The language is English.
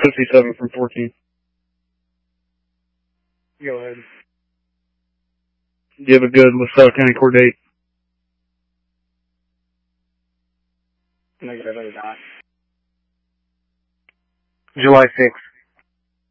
57 from 14. Go ahead. You have a good LaSalle County Court date? Negative, I do not. July 6th.